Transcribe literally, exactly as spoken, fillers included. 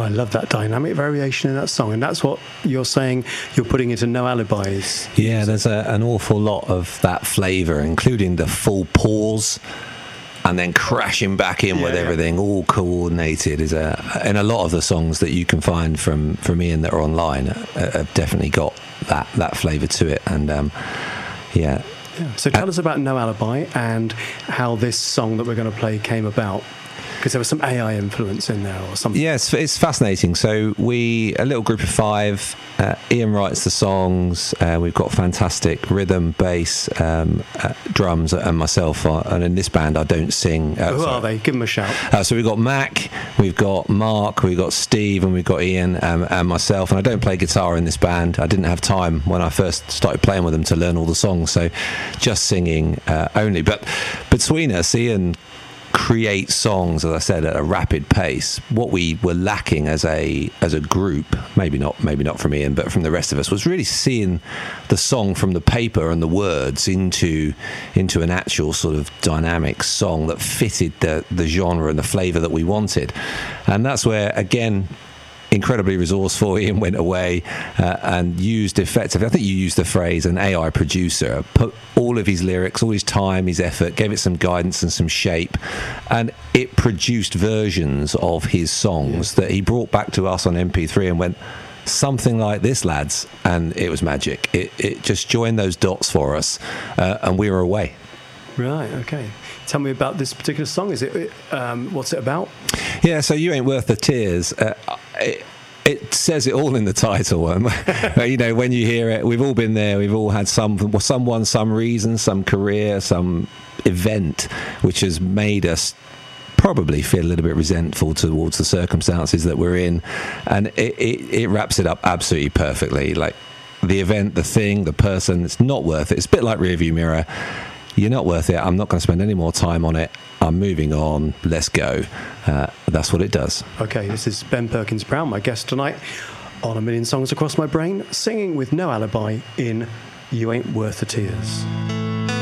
I love that dynamic variation in that song, and that's what you're saying you're putting into No Alibis. Yeah, there's a, an awful lot of that flavour, including the full pause and then crashing back in yeah, with everything, yeah. all coordinated. Is a and a lot of the songs that you can find from, from Ian that are online uh, have definitely got that, that flavour to it, and um, yeah. yeah. So tell uh, us about No Alibi and how this song that we're going to play came about. Because there was some A I influence in there or something. Yes, yeah, it's, it's fascinating. So we, a little group of five, uh, Ian writes the songs, uh, we've got fantastic rhythm, bass, um, uh, drums, and myself. Uh, and in this band, I don't sing. Uh, Who sorry. are they? Give them a shout. Uh, so we've got Mac, we've got Mark, we've got Steve, and we've got Ian um, and myself. And I don't play guitar in this band. I didn't have time when I first started playing with them to learn all the songs. So just singing uh, only. But between us, Ian create songs, as I said, at a rapid pace. What we were lacking as a as a group, maybe not maybe not from Ian, but from the rest of us, was really seeing the song from the paper and the words into into an actual sort of dynamic song that fitted the the genre and the flavour that we wanted. And that's where, again, incredibly resourceful, Ian went away uh, and used effectively, I think you used the phrase, an A I producer, put all of his lyrics, all his time, his effort, gave it some guidance and some shape, and it produced versions of his songs yeah. that he brought back to us on M P three and went, something like this, lads, and it was magic. It, it just joined those dots for us, uh, and we were away. Right, okay. Tell me about this particular song. Is it um, what's it about? Yeah, so You Ain't Worth the Tears. Uh, it, it says it all in the title. Um, you know, when you hear it, we've all been there. We've all had some, someone, some reason, some career, some event which has made us probably feel a little bit resentful towards the circumstances that we're in, and it, it, it wraps it up absolutely perfectly. Like the event, the thing, the person. It's not worth it. It's a bit like Rearview Mirror. You're not worth it. I'm not going to spend any more time on it. I'm moving on. Let's go. Uh, that's what it does. Okay, this is Ben Perkins Brown, my guest tonight on A Million Songs Across My Brain, singing with No Alibi in You Ain't Worth the Tears.